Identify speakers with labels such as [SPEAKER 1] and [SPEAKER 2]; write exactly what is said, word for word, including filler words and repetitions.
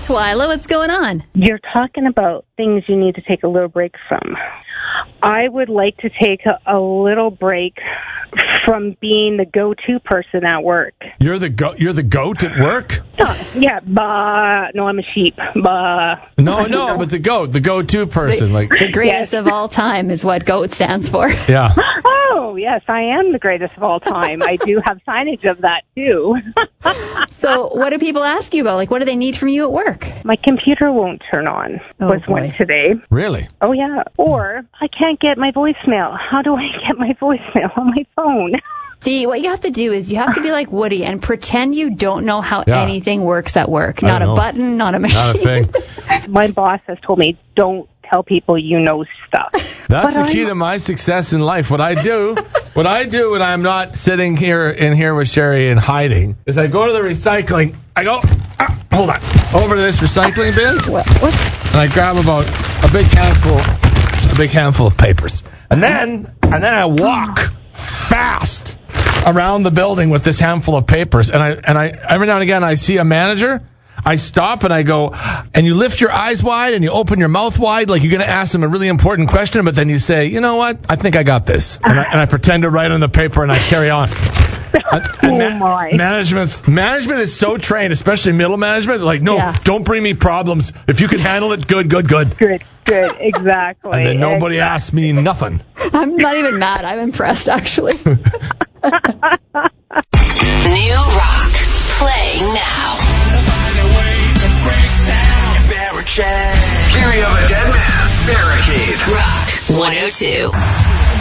[SPEAKER 1] Twyla, what's going on?
[SPEAKER 2] You're talking about things you need to take a little break from. I would like to take a, a little break from being the go-to person at work.
[SPEAKER 3] You're the go- You're the goat at work?
[SPEAKER 2] Oh, yeah, bah. No, I'm a sheep. Bah.
[SPEAKER 3] No, no, but the goat, the go-to person.
[SPEAKER 1] The,
[SPEAKER 3] like
[SPEAKER 1] the greatest yes. of all time is what GOAT stands for.
[SPEAKER 3] Yeah.
[SPEAKER 2] Oh, yes, I am the greatest of all time. I do have signage of that, too.
[SPEAKER 1] So what do people ask you about? Like, what do they need from you at work?
[SPEAKER 2] My computer won't turn on,
[SPEAKER 1] oh,
[SPEAKER 2] was
[SPEAKER 1] boy.
[SPEAKER 2] one today.
[SPEAKER 3] Really?
[SPEAKER 2] Oh, yeah. Or I can't get my voicemail. How do I get my voicemail on my phone?
[SPEAKER 1] See, what you have to do is you have to be like Woody and pretend you don't know how
[SPEAKER 3] yeah.
[SPEAKER 1] anything works at work.
[SPEAKER 3] I
[SPEAKER 1] Not a
[SPEAKER 3] know.
[SPEAKER 1] button, not a machine.
[SPEAKER 3] Not a thing.
[SPEAKER 2] My boss has told me, don't tell people you know stuff.
[SPEAKER 3] That's
[SPEAKER 2] but
[SPEAKER 3] the key
[SPEAKER 2] I'm...
[SPEAKER 3] to my success in life. What I do, what I do when I'm not sitting here in here with Sherry and hiding, is I go to the recycling. I go, ah, hold on, over to this recycling bin,
[SPEAKER 1] What? What?
[SPEAKER 3] and I grab about a big handful, a big handful of papers, and then and then I walk fast around the building with this handful of papers, and I and I every now and again I see a manager. I stop and I go, and you lift your eyes wide and you open your mouth wide like you're going to ask them a really important question, but then you say, you know what, I think I got this. And I, and I pretend to write on the paper and I carry on. And, and
[SPEAKER 2] oh, my.
[SPEAKER 3] Management's, management is so trained, especially middle management, like, no,
[SPEAKER 2] yeah.
[SPEAKER 3] don't bring me problems. If you can handle it, good, good, good.
[SPEAKER 2] Good, good, exactly.
[SPEAKER 3] And then nobody
[SPEAKER 2] exactly.
[SPEAKER 3] asks me nothing.
[SPEAKER 1] I'm not even mad. I'm impressed, actually.